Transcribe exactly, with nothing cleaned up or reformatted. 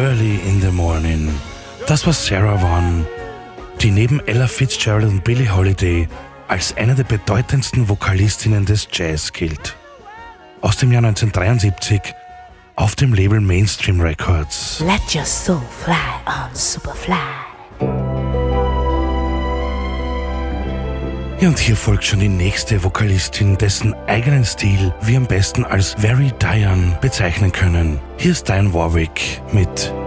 Early in the Morning. Das war Sarah Vaughan, die neben Ella Fitzgerald und Billie Holiday als eine der bedeutendsten Vokalistinnen des Jazz gilt. Aus dem Jahr neunzehnhundertdreiundsiebzig auf dem Label Mainstream Records. Let your soul fly on Superfly. Ja, und hier folgt schon die nächste Vokalistin, dessen eigenen Stil wir am besten als Very Diane bezeichnen können. Hier ist Dionne Warwick mit